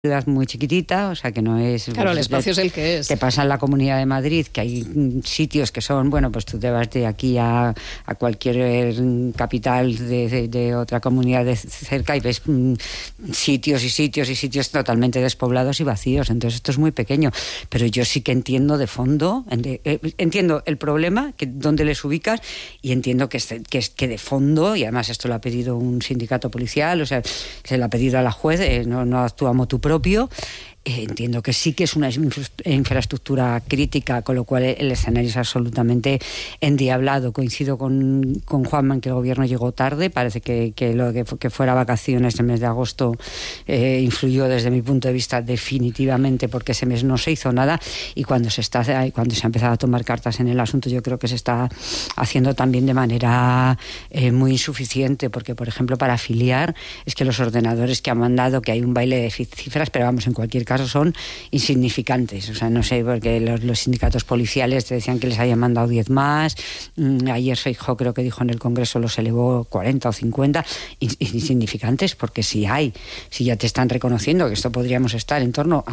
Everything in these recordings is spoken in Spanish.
ciudad muy chiquitita, o sea que no es... Claro, el espacio es el que es. Que pasa en la Comunidad de Madrid, que hay sitios que son, bueno, pues tú te vas de aquí a cualquier capital de otra comunidad de cerca y ves sitios y sitios y sitios totalmente despoblados y vacíos. Entonces esto es muy pequeño, pero yo sí que entiendo de fondo, entiendo el problema, dónde les ubicas, y entiendo que de fondo, y además esto lo ha pedido un sindicato policial, o sea, se lo ha pedido a la juez, no actúa motu propio. Entiendo que sí que es una infraestructura crítica, con lo cual el escenario es absolutamente endiablado. Coincido con Juanma en que el gobierno llegó tarde. Parece que lo que fuera vacaciones el mes de agosto influyó desde mi punto de vista definitivamente, porque ese mes no se hizo nada, y cuando se ha empezado a tomar cartas en el asunto, yo creo que se está haciendo también de manera muy insuficiente, porque por ejemplo para afiliar es que los ordenadores que han mandado, que hay un baile de cifras, pero vamos, en cualquier caso son insignificantes. O sea, no sé, porque los sindicatos policiales te decían que les habían mandado 10 más. Ayer Feijóo creo que dijo en el Congreso los elevó 40 o 50. Insignificantes, porque si ya te están reconociendo que esto podríamos estar en torno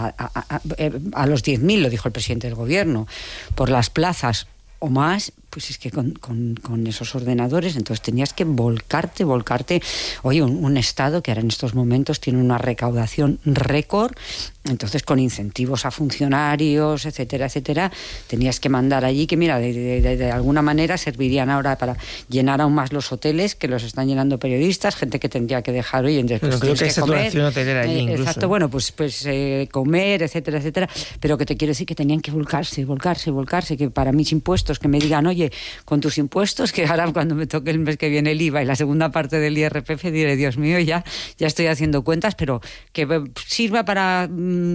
a los 10.000, lo dijo el presidente del gobierno, por las plazas o más, pues es que con esos ordenadores, entonces tenías que volcarte. Oye, un Estado que ahora en estos momentos tiene una recaudación récord, entonces con incentivos a funcionarios, etcétera, tenías que mandar allí que, mira, de alguna manera servirían ahora para llenar aún más los hoteles, que los están llenando periodistas, gente que tendría que dejar, oye, bueno, creo que hay saturación hotelera allí incluso. Exacto, bueno, pues comer, etcétera, pero que te quiero decir que tenían que volcarse, que para mis impuestos, que me digan, oye, con tus impuestos, que ahora cuando me toque el mes que viene el IVA y la segunda parte del IRPF diré, Dios mío, ya estoy haciendo cuentas, pero que sirva para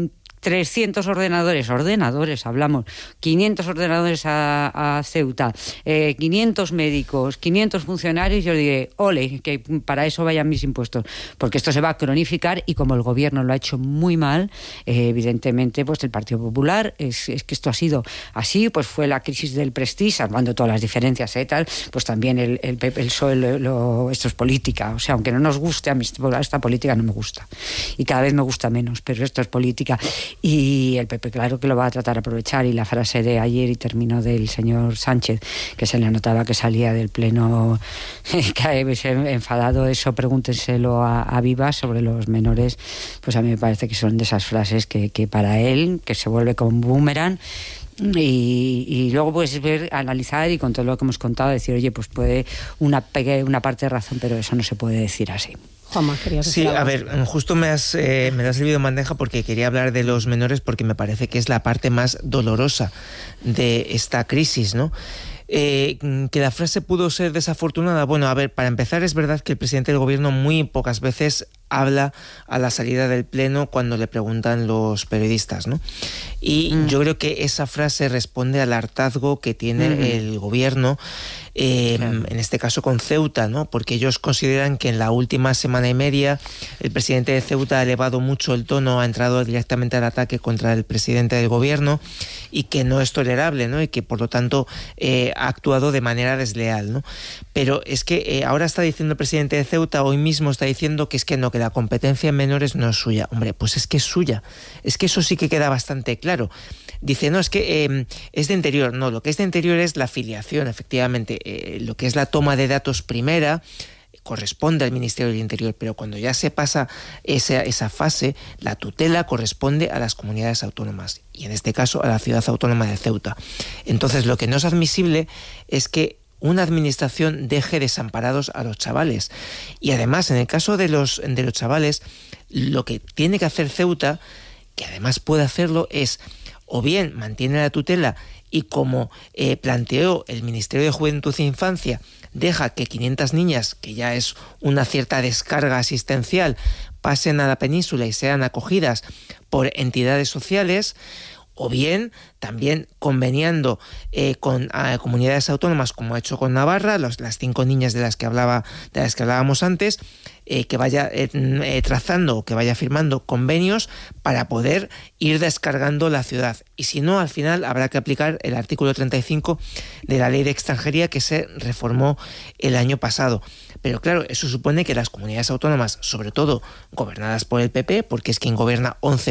300 ordenadores, hablamos, 500 ordenadores a Ceuta, 500 médicos, 500 funcionarios, yo diré, ole, que para eso vayan mis impuestos, porque esto se va a cronificar, y como el gobierno lo ha hecho muy mal, evidentemente, pues el Partido Popular, es que esto ha sido así, pues fue la crisis del Prestige, salvando todas las diferencias, tal, pues también el PSOE, esto es política, o sea, aunque no nos guste, a mí esta política no me gusta, y cada vez me gusta menos, pero esto es política. Y el PP, claro que lo va a tratar de aprovechar, y la frase de ayer y terminó del señor Sánchez, que se le notaba que salía del pleno enfadado, eso pregúntenselo a Vivas sobre los menores, pues a mí me parece que son de esas frases que para él, que se vuelve como un boomerang. Y luego puedes analizar, y con todo lo que hemos contado decir, oye, pues puede una parte de razón, pero eso no se puede decir así. Juanma, querías decir algo. A ver, justo me ha servido en bandeja, porque quería hablar de los menores, porque me parece que es la parte más dolorosa de esta crisis, ¿no? Que la frase pudo ser desafortunada. Bueno, a ver, para empezar, es verdad que el presidente del gobierno muy pocas veces habla a la salida del pleno cuando le preguntan los periodistas, ¿no? Y yo creo que esa frase responde al hartazgo que tiene el gobierno, claro, en este caso con Ceuta, ¿no? Porque ellos consideran que en la última semana y media el presidente de Ceuta ha elevado mucho el tono, ha entrado directamente al ataque contra el presidente del gobierno, y que no es tolerable, ¿no? Y que por lo tanto ha actuado de manera desleal, ¿no? Pero es que ahora está diciendo el presidente de Ceuta, hoy mismo está diciendo que la competencia en menores no es suya. Hombre, pues es que es suya. Es que eso sí que queda bastante claro. Dice, no, es que es de Interior. No, lo que es de Interior es la afiliación, efectivamente. Lo que es la toma de datos primera corresponde al Ministerio del Interior, pero cuando ya se pasa esa fase, la tutela corresponde a las comunidades autónomas, y en este caso a la ciudad autónoma de Ceuta. Entonces, lo que no es admisible es que una administración deje desamparados a los chavales. Y además, en el caso de los chavales, lo que tiene que hacer Ceuta, que además puede hacerlo, es o bien mantiene la tutela y, como planteó el Ministerio de Juventud e Infancia, deja que 500 niñas, que ya es una cierta descarga asistencial, pasen a la península y sean acogidas por entidades sociales, o bien también conveniando con comunidades autónomas, como ha hecho con Navarra, las 5 niñas de las que hablábamos antes, que vaya trazando o que vaya firmando convenios para poder ir descargando la ciudad. Y si no, al final habrá que aplicar el artículo 35 de la Ley de Extranjería, que se reformó el año pasado. Pero claro, eso supone que las comunidades autónomas, sobre todo gobernadas por el PP, porque es quien gobierna 11